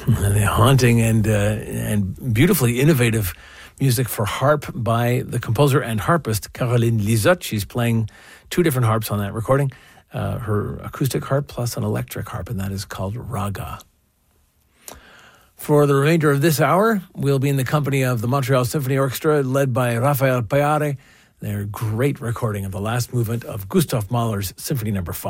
The haunting and beautifully innovative music for harp by the composer and harpist Caroline Lisotte. She's playing two different harps on that recording, her acoustic harp plus an electric harp, and that is called Raga. For the remainder of this hour, we'll be in the company of the Montreal Symphony Orchestra, led by Rafael Payare. Their great recording of the last movement of Gustav Mahler's Symphony No. 5.